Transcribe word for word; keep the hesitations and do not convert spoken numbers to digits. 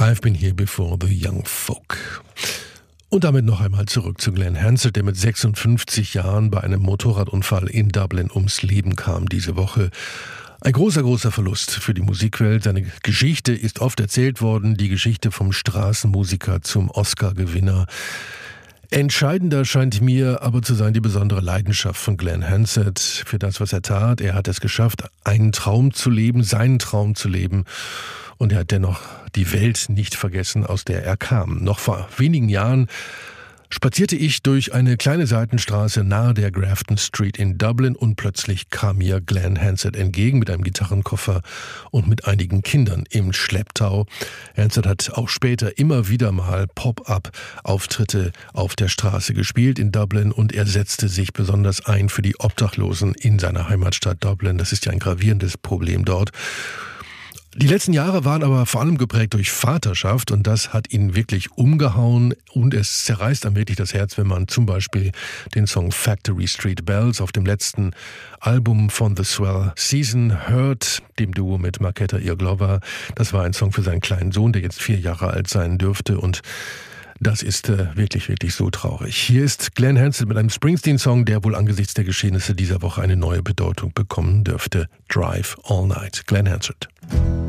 I've been here before the young folk. Und damit noch einmal zurück zu Glen Hansard, der mit sechsundfünfzig Jahren bei einem Motorradunfall in Dublin ums Leben kam diese Woche. Ein großer, großer Verlust für die Musikwelt. Seine Geschichte ist oft erzählt worden, die Geschichte vom Straßenmusiker zum Oscar-Gewinner. Entscheidender scheint mir aber zu sein die besondere Leidenschaft von Glen Hansard für das, was er tat. Er hat es geschafft, einen Traum zu leben, seinen Traum zu leben. Und er hat dennoch die Welt nicht vergessen, aus der er kam. Noch vor wenigen Jahren spazierte ich durch eine kleine Seitenstraße nahe der Grafton Street in Dublin und plötzlich kam mir Glen Hansard entgegen mit einem Gitarrenkoffer und mit einigen Kindern im Schlepptau. Hansard hat auch später immer wieder mal Pop-up-Auftritte auf der Straße gespielt in Dublin und er setzte sich besonders ein für die Obdachlosen in seiner Heimatstadt Dublin. Das ist ja ein gravierendes Problem dort. Die letzten Jahre waren aber vor allem geprägt durch Vaterschaft und das hat ihn wirklich umgehauen und es zerreißt einem wirklich das Herz, wenn man zum Beispiel den Song Factory Street Bells auf dem letzten Album von The Swell Season hört, dem Duo mit Marketa Irglova. Das war ein Song für seinen kleinen Sohn, der jetzt vier Jahre alt sein dürfte und das ist äh, wirklich, wirklich so traurig. Hier ist Glen Hansard mit einem Springsteen-Song, der wohl angesichts der Geschehnisse dieser Woche eine neue Bedeutung bekommen dürfte. Drive All Night. Glen Hansard.